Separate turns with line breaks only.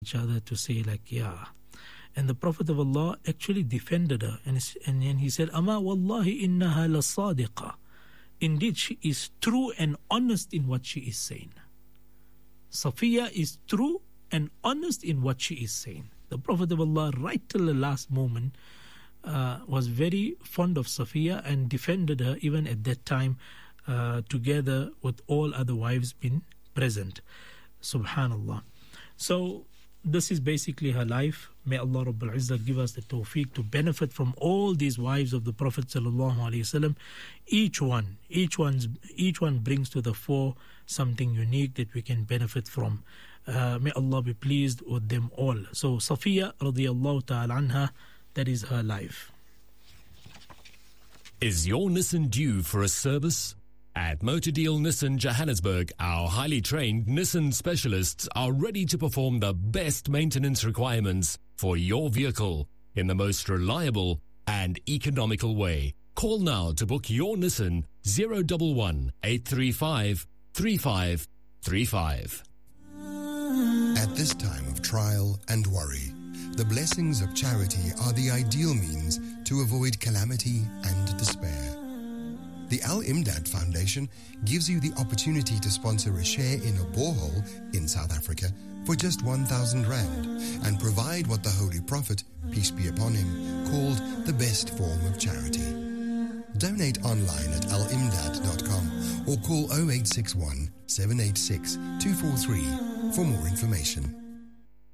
each other to say like, yeah. And the Prophet of Allah actually defended her, and he said, Ama wallahi innaha la sadiqa. Indeed, she is true and honest in what she is saying. Safiya is true and honest in what she is saying. The Prophet of Allah, right till the last moment, was very fond of Safiya and defended her even at that time, together with all other wives being present. Subhanallah. So this is basically her life. May Allah Rabbul Izzah give us the tawfiq to benefit from all these wives of the Prophet sallallahu alaihi wasallam. Each one brings to the fore something unique that we can benefit from. May Allah be pleased with them all. So Safiya radiyallahu ta'ala anha, that is her life.
Is your Nissan due for a service? At Motor Deal Nissan Johannesburg, our highly trained Nissan specialists are ready to perform the best maintenance requirements for your vehicle in the most reliable and economical way. Call now to book your Nissan 011 835 3535.
At this time of trial and worry, the blessings of charity are the ideal means to avoid calamity and despair. The Al-Imdad Foundation gives you the opportunity to sponsor a share in a borehole in South Africa for just 1,000 rand and provide what the Holy Prophet, peace be upon him, called the best form of charity. Donate online at alimdad.com or call 0861 786 243 for more information.